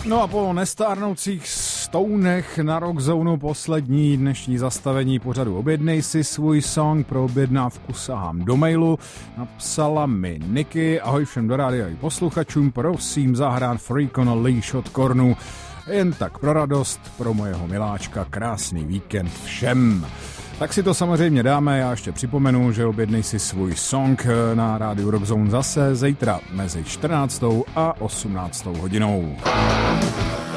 No a po nestárnoucích stounech na Rockzoneu poslední dnešní zastavení pořadu Objednej si svůj song, pro objednávku sahám do mailu, napsala mi Niky, ahoj všem do rádia i posluchačům, prosím zahrát Freak on a Leash od Kornu, jen tak pro radost, pro mojeho miláčka, krásný víkend všem. Tak si to samozřejmě dáme, já ještě připomenu, že objednej si svůj song na rádiu Rockzone zase zítra mezi 14. a 18. hodinou.